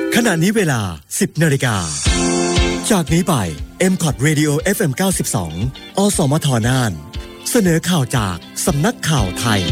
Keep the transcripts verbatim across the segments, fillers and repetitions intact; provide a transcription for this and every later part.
ขณะนี้เวลา สิบนาฬิกาจากนี้ไป เอ็ม คอท Radio เอฟ เอ็ม เก้าสิบสอง อสมทน่านเสนอข่าวจากสำนักข่าวไทย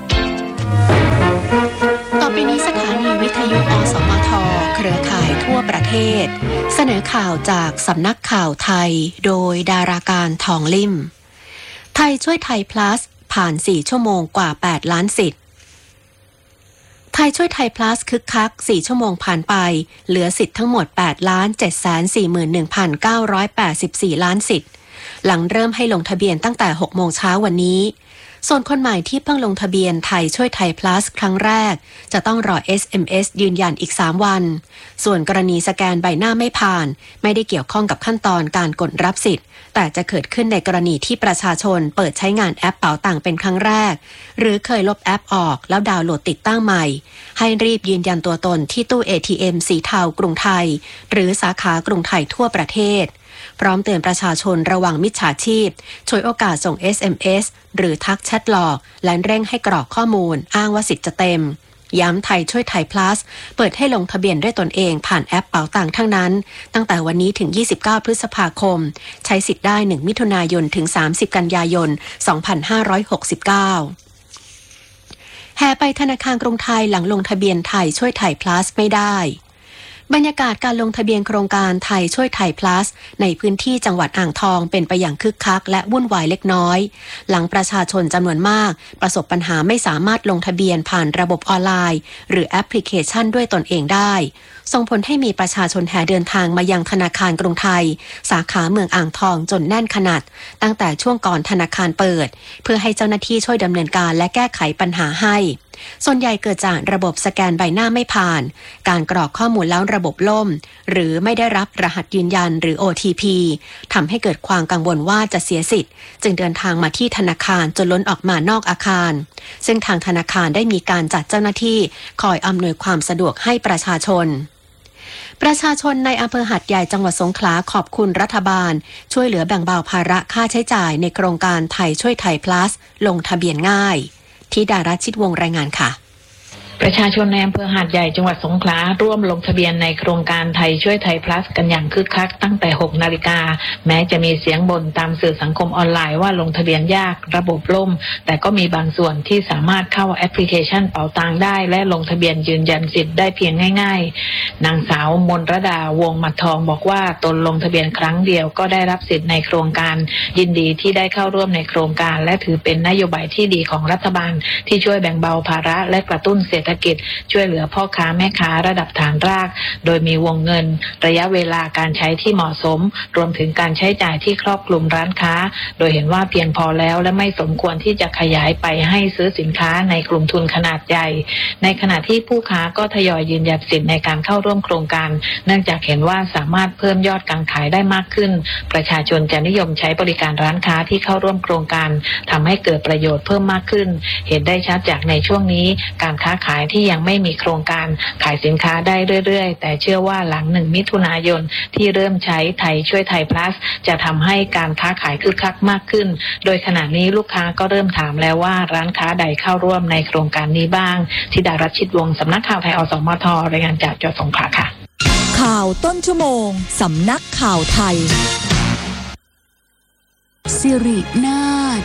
ต่อไปนี้สถานีวิทยุอสมทเครือข่ายทั่วประเทศเสนอข่าวจากสำนักข่าวไทยโดยดาราการทองลิ่มไทยช่วยไทย plus ผ่านสี่ชั่วโมงกว่าแปดล้านสิทธิ์ไทยช่วยไทย plus คึกคักสี่ชั่วโมงผ่านไปเหลือสิทธิ์ทั้งหมด แปดล้านเจ็ดแสนสี่หมื่นหนึ่งพันเก้าร้อยแปดสิบสี่ ล้านสิทธิ์หลังเริ่มให้ลงทะเบียนตั้งแต่หกโมงเช้าวันนี้ส่วนคนใหม่ที่เพิ่งลงทะเบียนไทยช่วยไทย plus ครั้งแรกจะต้องรอ เอส เอ็ม เอส ยืนยันอีกสามวันส่วนกรณีสแกนใบหน้าไม่ผ่านไม่ได้เกี่ยวข้องกับขั้นตอนการกดรับสิทธิ์แต่จะเกิดขึ้นในกรณีที่ประชาชนเปิดใช้งานแอปเป๋าตังเป็นครั้งแรกหรือเคยลบแอปออกแล้วดาวน์โหลดติดตั้งใหม่ให้รีบยืนยันตัวตนที่ตู้ เอ ที เอ็ม สีเทากรุงไทยหรือสาขากรุงไทยทั่วประเทศพร้อมเตือนประชาชนระวังมิจฉาชีพฉวยโอกาสส่ง เอส เอ็ม เอส หรือทักแชทหลอกและเร่งให้กรอกข้อมูลอ้างว่าสิทธิ์จะเต็มย้ำไทยช่วยไทย plus เปิดให้ลงทะเบียนด้วยตนเองผ่านแอปเป๋าตังทั้งนั้นตั้งแต่วันนี้ถึงยี่สิบเก้าพฤษภาคมใช้สิทธิ์ได้หนึ่งมิถุนายนถึงสามสิบกันยายนสองพันห้าร้อยหกสิบเก้าแห่ไปธนาคารกรุงไทยหลังลงทะเบียนไทยช่วยไทย plus ไม่ได้บรรยากาศการลงทะเบียนโครงการไทยช่วยไทย plus ในพื้นที่จังหวัดอ่างทองเป็นไปอย่างคึกคักและวุ่นวายเล็กน้อยหลังประชาชนจำนวนมากประสบปัญหาไม่สามารถลงทะเบียนผ่านระบบออนไลน์หรือแอปพลิเคชันด้วยตนเองได้ส่งผลให้มีประชาชนแห่เดินทางมายังธนาคารกรุงไทยสาขาเมืองอ่างทองจนแน่นขนาดตั้งแต่ช่วงก่อนธนาคารเปิดเพื่อให้เจ้าหน้าที่ช่วยดำเนินการและแก้ไขปัญหาให้ส่วนใหญ่เกิดจากระบบสแกนใบหน้าไม่ผ่านการกรอกข้อมูลแล้วระบบล่มหรือไม่ได้รับรหัสยืนยันหรือ โอ ที พี ทำให้เกิดความกังวลว่าจะเสียสิทธิ์จึงเดินทางมาที่ธนาคารจนล้นออกมานอกอาคารซึ่งทางธนาคารได้มีการจัดเจ้าหน้าที่คอยอำนวยความสะดวกให้ประชาชนประชาชนในอำเภอหาดใหญ่จังหวัดสงขลาขอบคุณรัฐบาลช่วยเหลือแบ่งเบาภาระค่าใช้จ่ายในโครงการไทยช่วยไทย plus ลงทะเบียนง่ายธิดารัชชิตวงศ์รายงานค่ะประชาชนในอำเภอหาดใหญ่จังหวัดสงขลาร่วมลงทะเบียนในโครงการไทยช่วยไทย plus กันอย่างคึกคักตั้งแต่หกนาฬิกาแม้จะมีเสียงบ่นตามสื่อสังคมออนไลน์ว่าลงทะเบียนยากระบบล่มแต่ก็มีบางส่วนที่สามารถเข้าแอปพลิเคชันเป๋าตังได้และลงทะเบียนยืนยันสิทธิ์ได้เพียงง่ายๆนางสาวมนรดาวงศ์หมัดทองบอกว่าตนลงทะเบียนครั้งเดียวก็ได้รับสิทธิ์ในโครงการยินดีที่ได้เข้าร่วมในโครงการและถือเป็นนโยบายที่ดีของรัฐบาลที่ช่วยแบ่งเบาภาระและกระตุ้นเศรษฐกิจช่วยเหลือพ่อค้าแม่ค้าระดับฐานรากโดยมีวงเงินระยะเวลาการใช้ที่เหมาะสมรวมถึงการใช้จ่ายที่ครอบคลุมร้านค้าโดยเห็นว่าเพียงพอแล้วและไม่สมควรที่จะขยายไปให้ซื้อสินค้าในกลุ่มทุนขนาดใหญ่ในขณะที่ผู้ค้าก็ทยอยยืนยันสิทธิ์ในการเข้าร่วมโครงการเนื่องจากเห็นว่าสามารถเพิ่มยอดการขายได้มากขึ้นประชาชนจะนิยมใช้บริการร้านค้าที่เข้าร่วมโครงการทำให้เกิดประโยชน์เพิ่มมากขึ้นเห็นได้ชัดจากในช่วงนี้การค้าขายที่ยังไม่มีโครงการขายสินค้าได้เรื่อยๆแต่เชื่อว่าหลังหนึ่งมิถุนายนที่เริ่มใช้ไทยช่วยไทย plus จะทำให้การค้าขายคึกคักมากขึ้นโดยขณะนี้ลูกค้าก็เริ่มถามแล้วว่าร้านค้าใดเข้าร่วมในโครงการนี้บ้างธิดารัชชิตวงศ์สำนักข่าวไทยอสมทรายงานจากจังหวัดสงขลาค่ะข่าวต้นชั่วโมงสำนักข่าวไทยสิรินาถ